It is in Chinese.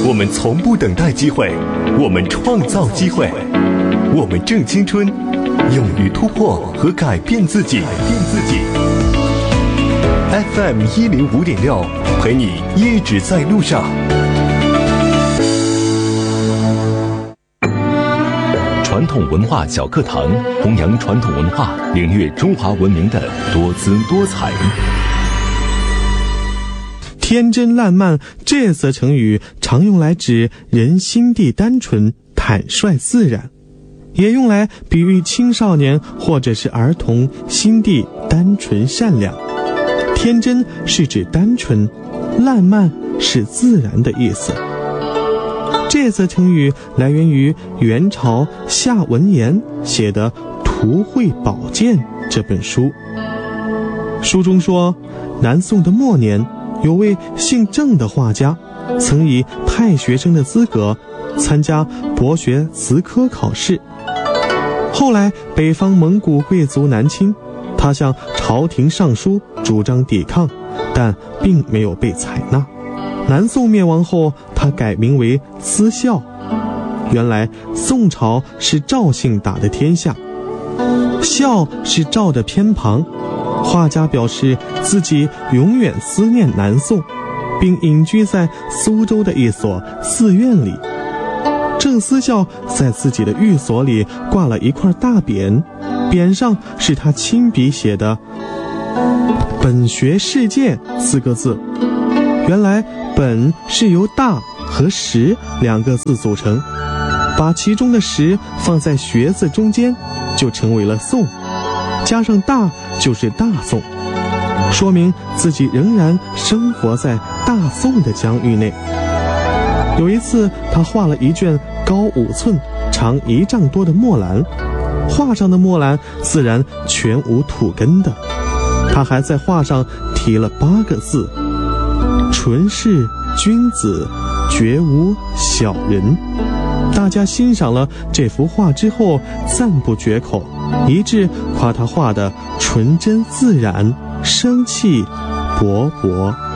我们从不等待机会，我们创造机会，我们正青春，勇于突破和改变自己。FM 105.6，陪你一直在路上。传统文化小课堂，弘扬传统文化，领略中华文明的多姿多彩。 天真烂漫这则成语常用来指人心地单纯、坦率自然，也用来比喻青少年或者是儿童心地单纯善良。天真是指单纯，烂漫是自然的意思。这则成语来源于元朝夏文言写的《图绘宝鉴》这本书。书中说，南宋的末年，有位姓郑的画家，曾以太学生的资格参加博学词科考试。后来北方蒙古贵族南侵，他向朝廷上书主张抵抗，但并没有被采纳。南宋灭亡后，他改名为思孝。原来宋朝是赵姓打的天下，孝是赵的偏旁。画家表示自己永远思念南宋，并隐居在苏州的一所寺院里。郑思孝在自己的寓所里挂了一块大匾，匾上是他亲笔写的“本学世界”4个字。原来本是由大和实2个字组成，把其中的实放在学字中间，就成为了宋，加上大就是大宋，说明自己仍然生活在大宋的疆域内。有一次，他画了一卷高5寸、长1丈多的墨兰，画上的墨兰自然全无土根的。他还在画上题了8个字：纯是君子，绝无小人。大家欣赏了这幅画之后赞不绝口，一致夸他画的纯真自然，生气勃勃。